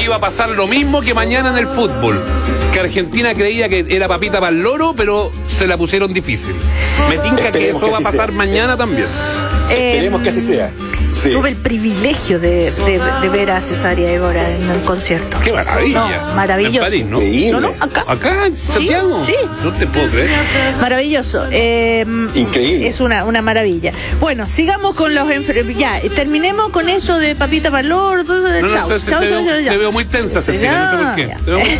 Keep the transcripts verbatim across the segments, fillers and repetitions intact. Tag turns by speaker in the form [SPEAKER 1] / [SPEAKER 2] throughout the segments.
[SPEAKER 1] que iba a pasar lo mismo que mañana en el fútbol. Que Argentina creía que era papita para el loro, pero se la pusieron difícil. Me tinca que eso va a pasar sea. mañana también.
[SPEAKER 2] Eh,
[SPEAKER 3] Esperemos que así sea. Sí.
[SPEAKER 2] Tuve el privilegio de, de, de ver a Cesárea Évora en el concierto.
[SPEAKER 1] ¡Qué maravilla!
[SPEAKER 2] No, maravilloso.
[SPEAKER 1] En París, ¿no?
[SPEAKER 3] Increíble.
[SPEAKER 2] No, no, acá.
[SPEAKER 1] ¿Acá? ¿En Santiago?
[SPEAKER 2] Sí, sí.
[SPEAKER 1] No te puedo creer.
[SPEAKER 2] Maravilloso. Eh,
[SPEAKER 3] Increíble.
[SPEAKER 2] Es una, una maravilla. Bueno, sigamos con los enfermos. Ya, terminemos con eso de papita valor. Todo eso de
[SPEAKER 1] No, no,
[SPEAKER 2] chau,
[SPEAKER 1] sé,
[SPEAKER 2] chau,
[SPEAKER 1] te,
[SPEAKER 2] chau,
[SPEAKER 1] veo,
[SPEAKER 2] chau,
[SPEAKER 1] te veo muy tensa, Cecilia, no sé por qué.
[SPEAKER 2] Ya.
[SPEAKER 1] Te veo muy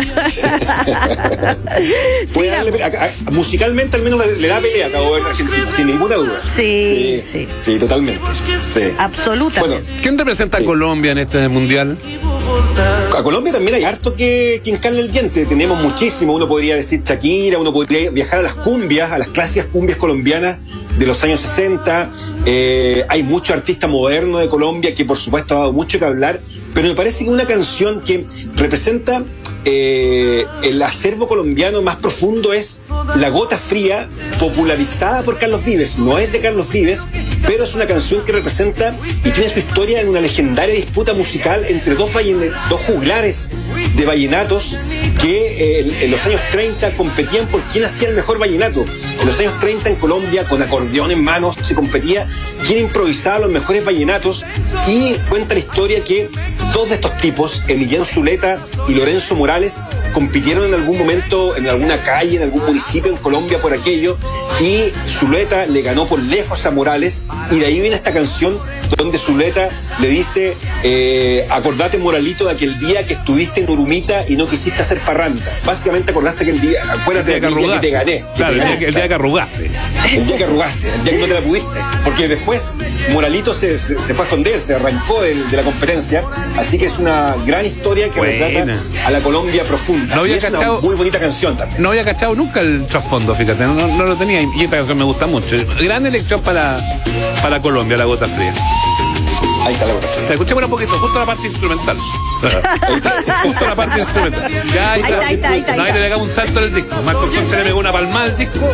[SPEAKER 1] tensa.
[SPEAKER 3] Puede darle, a, a, musicalmente al menos le, le da pelea a Cabo Verde Argentina, sin ninguna duda.
[SPEAKER 2] Sí, sí.
[SPEAKER 3] Sí, sí totalmente. Sí.
[SPEAKER 2] Absolutamente.
[SPEAKER 3] Bueno,
[SPEAKER 1] ¿Quién representa
[SPEAKER 3] sí.
[SPEAKER 1] a Colombia en este mundial?
[SPEAKER 3] A Colombia también hay harto que, que encarna el diente. Tenemos muchísimo. Uno podría decir Shakira, uno podría viajar a las cumbias, a las clásicas cumbias colombianas de los años sesenta. Eh, hay mucho artista moderno de Colombia que por supuesto ha dado mucho que hablar, pero me parece que una canción que representa eh, el acervo colombiano más profundo es La Gota Fría, popularizada por Carlos Vives. No es de Carlos Vives, pero es una canción que representa y tiene su historia en una legendaria disputa musical entre dos, vallen- dos juglares de vallenatos que eh, en los años treinta competían por quién hacía el mejor vallenato. En los años treinta en Colombia, con acordeón en manos, se competía quién improvisaba los mejores vallenatos, y cuenta la historia que dos de estos tipos, Emiliano Zuleta y Lorenzo Morales, compitieron en algún momento en alguna calle, en algún municipio en Colombia por aquello, y Zuleta le ganó por lejos a Morales, y de ahí viene esta canción donde Zuleta le dice eh, acordate, Moralito, de aquel día que estuviste en Urumita y no quisiste hacer parranda. Básicamente acordaste que el día, acuérdate
[SPEAKER 1] El
[SPEAKER 3] de
[SPEAKER 1] día
[SPEAKER 3] aquel
[SPEAKER 1] que
[SPEAKER 3] día que te gané. que
[SPEAKER 1] Claro,
[SPEAKER 3] te
[SPEAKER 1] el
[SPEAKER 3] gané.
[SPEAKER 1] día, que- el día que arrugaste.
[SPEAKER 3] El día que arrugaste, el día que no te la pudiste. Porque después Moralito se, se, se fue a esconder, se arrancó de, de la competencia. Así que es una gran historia que
[SPEAKER 1] Buena.
[SPEAKER 3] retrata a la Colombia profunda.
[SPEAKER 1] No había
[SPEAKER 3] y es
[SPEAKER 1] cachado-
[SPEAKER 3] una muy bonita canción también.
[SPEAKER 1] No había cachado nunca el trasfondo, fíjate, no, no lo tenía, y esta canción me gusta mucho. Gran elección para, para Colombia, La Gota Fría.
[SPEAKER 3] Ahí está la Gota Fría.
[SPEAKER 1] La escuchemos un poquito, justo la parte instrumental. Justo la parte instrumental. Ya, ahí
[SPEAKER 2] Ahí está, ahí está, ahí está, ahí
[SPEAKER 1] No, ahí
[SPEAKER 2] está.
[SPEAKER 1] le pegamos un salto en el disco. Marco Concha le pegó una palmada al disco.